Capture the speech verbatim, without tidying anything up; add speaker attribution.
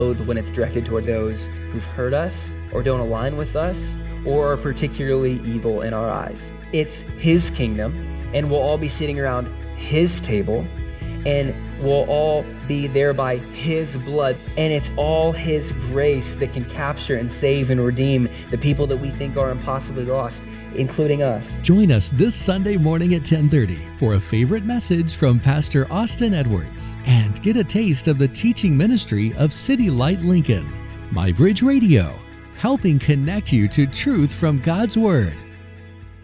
Speaker 1: when it's directed toward those who've hurt us or don't align with us or are particularly evil in our eyes. It's His kingdom, and we'll all be sitting around His table, and we'll all be there by His blood, and it's all His grace that can capture and save and redeem the people that we think are impossibly lost, including us.
Speaker 2: Join us this Sunday morning at ten thirty for a favorite message from Pastor Austin Edwards, and get a taste of the teaching ministry of City Light Lincoln. My Bridge Radio, helping connect you to truth from God's Word.